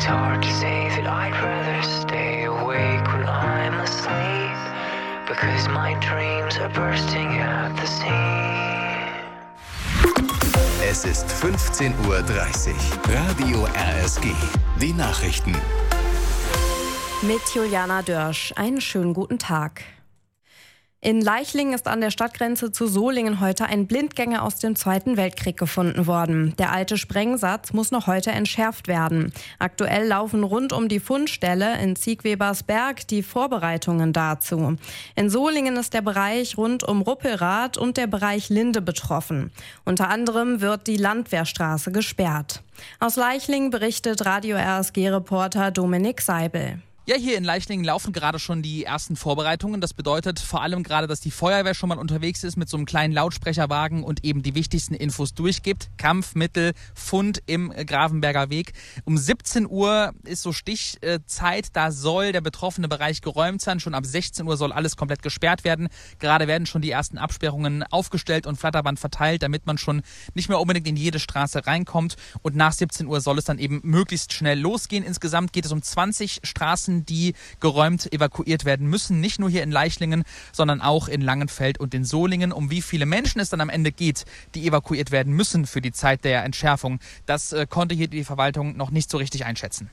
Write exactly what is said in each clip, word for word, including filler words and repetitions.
hard to say that I'd rather stay awake when I'm asleep, because my dreams are bursting at the seams. Es ist fünfzehn Uhr dreißig. Radio R S G. Die Nachrichten. Mit Juliana Dörsch. Einen schönen guten Tag. In Leichlingen ist an der Stadtgrenze zu Solingen heute ein Blindgänger aus dem Zweiten Weltkrieg gefunden worden. Der alte Sprengsatz muss noch heute entschärft werden. Aktuell laufen rund um die Fundstelle in Ziegwebersberg die Vorbereitungen dazu. In Solingen ist der Bereich rund um Ruppelrath und der Bereich Linde betroffen. Unter anderem wird die Landwehrstraße gesperrt. Aus Leichlingen berichtet Radio R S G-Reporter Dominik Seibel. Ja, hier in Leichlingen laufen gerade schon die ersten Vorbereitungen. Das bedeutet vor allem gerade, dass die Feuerwehr schon mal unterwegs ist mit so einem kleinen Lautsprecherwagen und eben die wichtigsten Infos durchgibt. Kampfmittel, Fund im Grafenberger Weg. Um siebzehn Uhr ist so Stichzeit, da soll der betroffene Bereich geräumt sein. Schon ab sechzehn Uhr soll alles komplett gesperrt werden. Gerade werden schon die ersten Absperrungen aufgestellt und Flatterband verteilt, damit man schon nicht mehr unbedingt in jede Straße reinkommt. Und nach siebzehn Uhr soll es dann eben möglichst schnell losgehen. Insgesamt geht es um zwanzig Straßen, die geräumt evakuiert werden müssen. Nicht nur hier in Leichlingen, sondern auch in Langenfeld und in Solingen. Um wie viele Menschen es dann am Ende geht, die evakuiert werden müssen für die Zeit der Entschärfung, das äh, konnte hier die Verwaltung noch nicht so richtig einschätzen.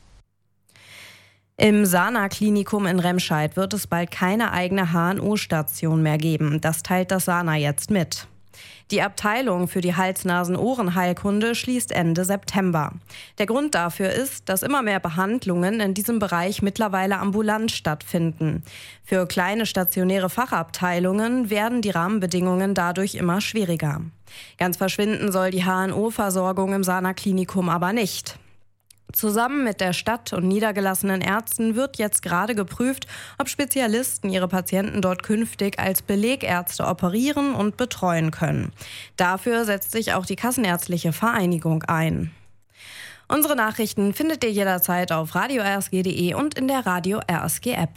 Im Sana-Klinikum in Remscheid wird es bald keine eigene H N O-Station mehr geben. Das teilt das Sana jetzt mit. Die Abteilung für die Hals-Nasen-Ohren-Heilkunde schließt Ende September. Der Grund dafür ist, dass immer mehr Behandlungen in diesem Bereich mittlerweile ambulant stattfinden. Für kleine stationäre Fachabteilungen werden die Rahmenbedingungen dadurch immer schwieriger. Ganz verschwinden soll die H N O-Versorgung im Sana-Klinikum aber nicht. Zusammen mit der Stadt und niedergelassenen Ärzten wird jetzt gerade geprüft, ob Spezialisten ihre Patienten dort künftig als Belegärzte operieren und betreuen können. Dafür setzt sich auch die Kassenärztliche Vereinigung ein. Unsere Nachrichten findet ihr jederzeit auf radio r s g punkt d e und in der Radio R S G App.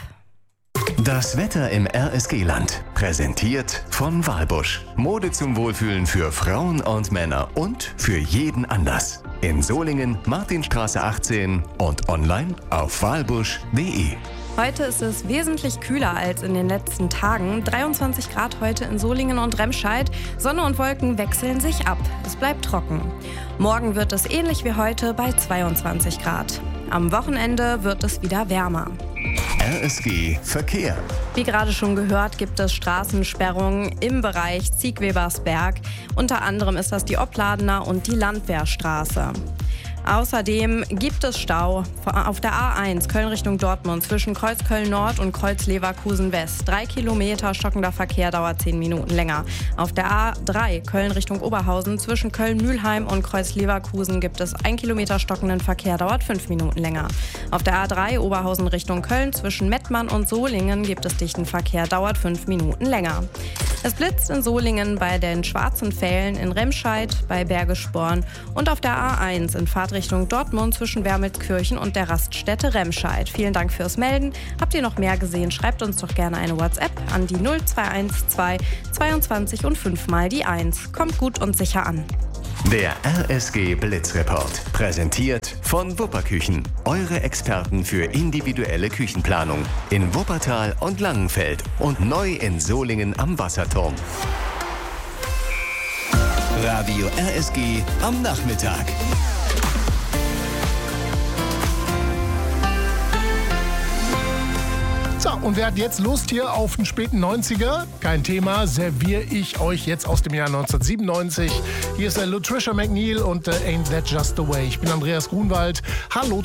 Das Wetter im R S G-Land. Präsentiert von Walbusch. Mode zum Wohlfühlen für Frauen und Männer und für jeden Anlass. In Solingen, Martinstraße achtzehn und online auf walbusch punkt d e. Heute ist es wesentlich kühler als in den letzten Tagen. dreiundzwanzig Grad heute in Solingen und Remscheid. Sonne und Wolken wechseln sich ab. Es bleibt trocken. Morgen wird es ähnlich wie heute bei zweiundzwanzig Grad. Am Wochenende wird es wieder wärmer. R S G Verkehr. Wie gerade schon gehört, gibt es Straßensperrungen im Bereich Ziegwebersberg. Unter anderem ist das die Opladener und die Landwehrstraße. Außerdem gibt es Stau auf der A eins Köln Richtung Dortmund zwischen Kreuzköln Nord und Kreuz Leverkusen West. Drei Kilometer stockender Verkehr dauert zehn Minuten länger. Auf der A drei Köln Richtung Oberhausen zwischen Köln-Mülheim und Kreuz Leverkusen gibt es ein Kilometer stockenden Verkehr, dauert fünf Minuten länger. Auf der A drei Oberhausen Richtung Köln zwischen Mettmann und Solingen gibt es dichten Verkehr, dauert fünf Minuten länger. Es blitzt in Solingen bei den Schwarzen Pfählen, in Remscheid bei Bergisch Born und auf der A eins in Fahrtrichtung Dortmund zwischen Wermelskirchen und der Raststätte Remscheid. Vielen Dank fürs Melden. Habt ihr noch mehr gesehen? Schreibt uns doch gerne eine WhatsApp an die null zwei eins zwei zweiundzwanzig und fünf mal die eins. Kommt gut und sicher an. Der R S G Blitzreport. Präsentiert von Wupperküchen. Eure Experten für individuelle Küchenplanung. In Wuppertal und Langenfeld. Und neu in Solingen am Wasserturm. Radio R S G am Nachmittag. So, und wer hat jetzt Lust hier auf den späten neunziger? Kein Thema, serviere ich euch jetzt aus dem Jahr neunzehnhundertsiebenundneunzig. Hier ist der Latricia McNeil und äh, Ain't That Just the Way. Ich bin Andreas Grunwald. Hallo